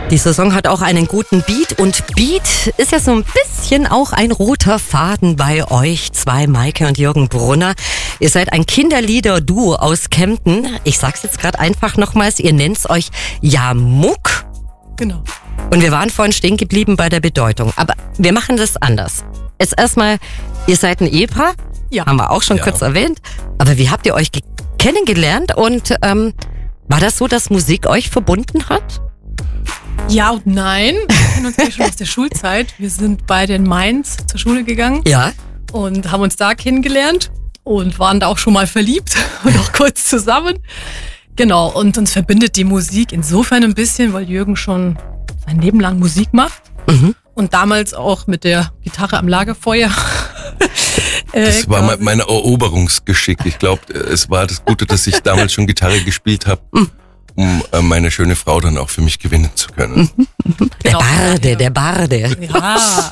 Dieser Song hat auch einen guten Beat und Beat ist ja so ein bisschen auch ein roter Faden bei euch zwei, Maike und Jürgen Brunner. Ihr seid ein Kinderlieder-Duo aus Kempten. Ich sag's jetzt gerade einfach nochmals, ihr nennt's euch Jamuk. Genau. Und wir waren vorhin stehen geblieben bei der Bedeutung. Aber wir machen das anders. Jetzt erstmal, ihr seid ein Ehepaar. Ja. Haben wir auch schon kurz erwähnt. Aber wie habt ihr euch kennengelernt? Und war das so, dass Musik euch verbunden hat? Ja und nein. Wir kennen uns ja schon aus der Schulzeit. Wir sind beide in Mainz zur Schule gegangen. Ja. Und haben uns da kennengelernt und waren da auch schon mal verliebt und auch kurz zusammen. Genau, und uns verbindet die Musik insofern ein bisschen, weil Jürgen schon sein Leben lang Musik macht. Mhm. Und damals auch mit der Gitarre am Lagerfeuer. Das war mein Eroberungsgeschick. Ich glaube, es war das Gute, dass ich damals schon Gitarre gespielt habe, um meine schöne Frau dann auch für mich gewinnen zu können. Der Barde. Ja.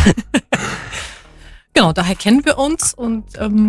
Genau, daher kennen wir uns und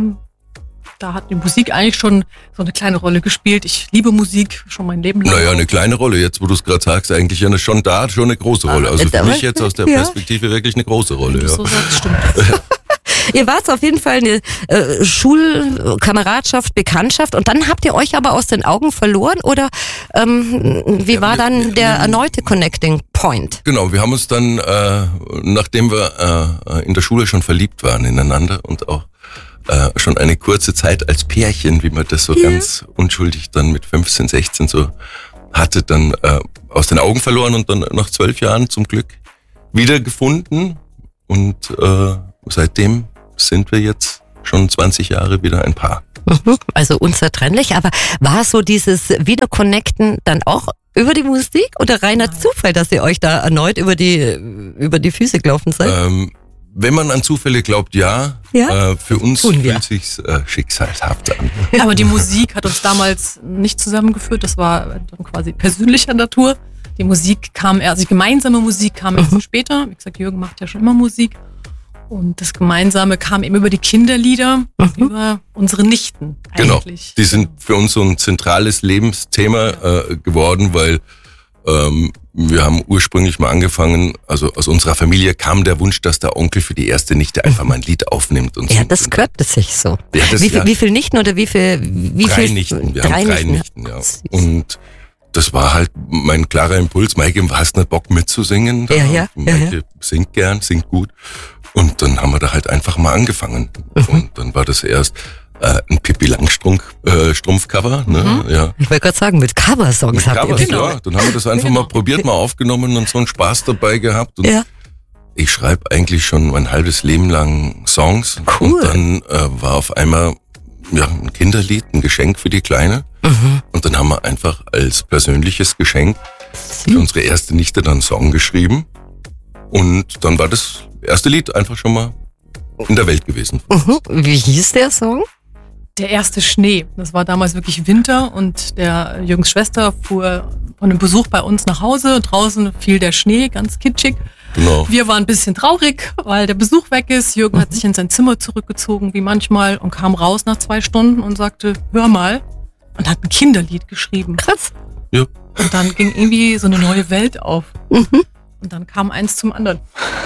da hat die Musik eigentlich schon so eine kleine Rolle gespielt. Ich liebe Musik schon mein Leben lang. Naja, eine kleine Rolle, jetzt wo du es gerade sagst, eigentlich schon eine große Rolle. Also für mich jetzt aus der Perspektive wirklich eine große Rolle. Ja. So sagst, stimmt. Ihr wart auf jeden Fall eine Schulkameradschaft, Bekanntschaft und dann habt ihr euch aber aus den Augen verloren oder wie war dann der erneute Connecting Point? Genau, wir haben uns dann, nachdem wir in der Schule schon verliebt waren ineinander und auch schon eine kurze Zeit als Pärchen, wie man das so ganz unschuldig dann mit 15, 16 so hatte, dann aus den Augen verloren und dann nach 12 Jahren zum Glück wiedergefunden und seitdem sind wir jetzt schon 20 Jahre wieder ein Paar. Also unzertrennlich, aber war so dieses Wiederconnecten dann auch über die Musik oder reiner Zufall, dass ihr euch da erneut über die Füße gelaufen seid? Wenn man an Zufälle glaubt, ja. Für uns fühlt sich's schicksalshaft an. Aber die Musik hat uns damals nicht zusammengeführt. Das war dann quasi persönlicher Natur. Die Musik kam erst, also die gemeinsame Musik kam erst später. Wie gesagt, Jürgen macht ja schon immer Musik. Und das Gemeinsame kam eben über die Kinderlieder, über unsere Nichten eigentlich. Genau, die sind für uns so ein zentrales Lebensthema geworden, weil wir haben ursprünglich mal angefangen, also aus unserer Familie kam der Wunsch, dass der Onkel für die erste Nichte einfach mal ein Lied aufnimmt. Und ja, so. das gehört sich so. Ja, wie viele Nichten oder wie viel? Drei Nichten, wir haben drei Nichten, ja. Und das war halt mein klarer Impuls. Maike, hast du nicht Bock mitzusingen? Maike singt gern, singt gut. Und dann haben wir da halt einfach mal angefangen. Und dann war das erst ein Pippi Langstrumpf-Cover. Ne? Ja. Ich wollte gerade sagen, mit Coversongs habt ihr. Genau. Dann haben wir das einfach mal probiert, mal aufgenommen und so einen Spaß dabei gehabt. Und ich schreibe eigentlich schon mein halbes Leben lang Songs. Cool. Und dann war auf einmal ein Kinderlied, ein Geschenk für die Kleine. Und dann haben wir einfach als persönliches Geschenk für unsere erste Nichte dann einen Song geschrieben. Und dann war das erste Lied einfach schon mal in der Welt gewesen. Wie hieß der Song? Der erste Schnee. Das war damals wirklich Winter und der Jürgens Schwester fuhr von einem Besuch bei uns nach Hause. Draußen fiel der Schnee, ganz kitschig. Genau. Wir waren ein bisschen traurig, weil der Besuch weg ist. Jürgen hat sich in sein Zimmer zurückgezogen, wie manchmal, und kam raus nach 2 Stunden und sagte, hör mal, und hat ein Kinderlied geschrieben. Krass. Ja. Und dann ging irgendwie so eine neue Welt auf. Und dann kam eins zum anderen.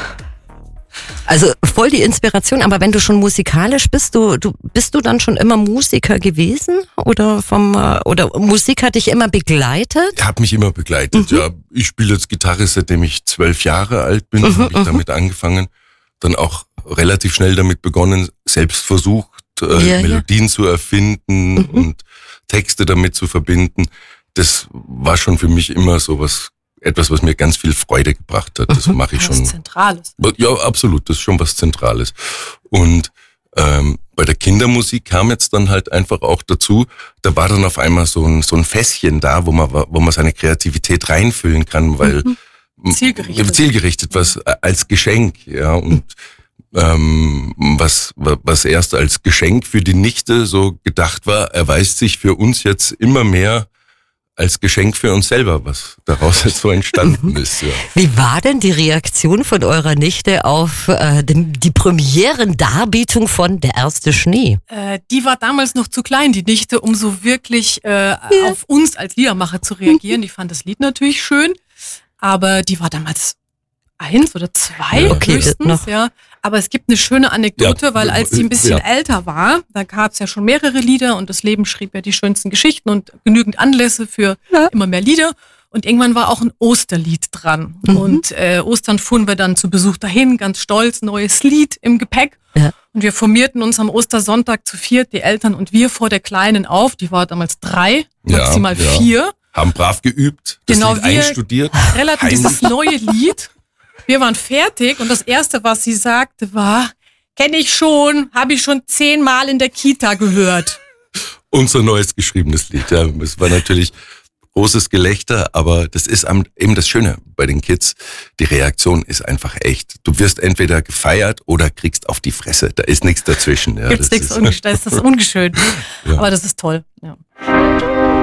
Also voll die Inspiration, aber wenn du schon musikalisch bist, bist du dann schon immer Musiker gewesen oder Musik hat dich immer begleitet? Hat mich immer begleitet, ja. Ich spiele jetzt Gitarre, seitdem ich 12 Jahre alt bin, habe ich damit angefangen, dann auch relativ schnell damit begonnen, selbst versucht, Melodien zu erfinden und Texte damit zu verbinden. Das war schon für mich immer so etwas, was mir ganz viel Freude gebracht hat. Das mache ich schon. Was Zentrales. Ja, absolut. Das ist schon was Zentrales. Und bei der Kindermusik kam jetzt dann halt einfach auch dazu, da war dann auf einmal so ein Fässchen da, wo man seine Kreativität reinfüllen kann, weil zielgerichtet was als Geschenk, ja. Und was erst als Geschenk für die Nichte so gedacht war, erweist sich für uns jetzt immer mehr als Geschenk für uns selber, was daraus jetzt so entstanden ist. Ja. Wie war denn die Reaktion von eurer Nichte auf die Premierendarbietung von Der erste Schnee? Die war damals noch zu klein, die Nichte, um so wirklich auf uns als Liedermacher zu reagieren. Die fand das Lied natürlich schön, aber die war damals 1 oder 2 höchstens, noch. ja. Aber es gibt eine schöne Anekdote, weil als sie ein bisschen älter war, da gab es ja schon mehrere Lieder und das Leben schrieb ja die schönsten Geschichten und genügend Anlässe für immer mehr Lieder. Und irgendwann war auch ein Osterlied dran. Und Ostern fuhren wir dann zu Besuch dahin, ganz stolz, neues Lied im Gepäck. Ja. Und wir formierten uns am Ostersonntag zu 4, die Eltern und wir, vor der Kleinen auf. Die war damals 3, maximal 4. Haben brav geübt, das Lied einstudiert. Relativ dieses neue Lied. Wir waren fertig und das Erste, was sie sagte, war, kenne ich schon, habe ich schon 10-mal in der Kita gehört. Unser neues geschriebenes Lied, ja. Es war natürlich großes Gelächter, aber das ist eben das Schöne bei den Kids. Die Reaktion ist einfach echt. Du wirst entweder gefeiert oder kriegst auf die Fresse. Da ist nichts dazwischen. Ja, Gibt's nichts, da ist das ungeschönt. Ja. Aber das ist toll, ja.